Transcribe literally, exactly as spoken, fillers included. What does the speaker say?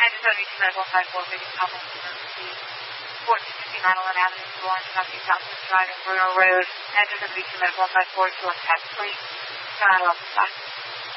Engine seventy two Medical five four, big complex emergency. fourteen fifty-nine Allen Avenue, Florence, Southeast Southwest Drive, and Bruno Road. Engine seventy two Medical five four, to a test, please. nine eleven,